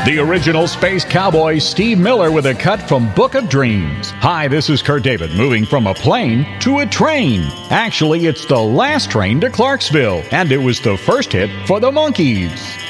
The original Space Cowboy Steve Miller with a cut from Book of Dreams. Hi, this is Kurt David, moving from a plane to a train. Actually, it's the last train to Clarksville, and it was the first hit for the Monkees.